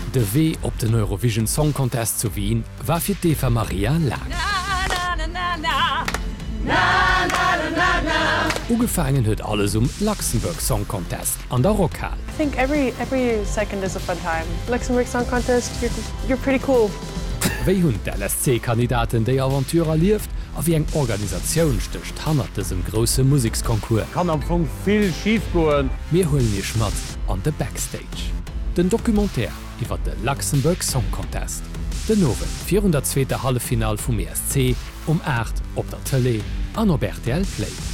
De Weh op den Eurovision Song Contest zu Wien war fir d'Eva Maria lang. Ugefangen huet alles Luxemburg Song Contest an der Rockhall. I think every second is a fun time. Luxembourg Song Contest, you're pretty cool. Wéi hunn d'LSC-Kandidaten déi Aventurer lieft, a wie eng Organisaoun stöcht hannertesem grosse Musikskonkurs. Kann am Funk viel schief goen. Mir hullen je Schmatz an de Backstage. Den Dokumentär iwwer de Luxemburg Song Contest. Den Nowen 402. Hallefinal vum ESC 8 op der Tele an Robert Play.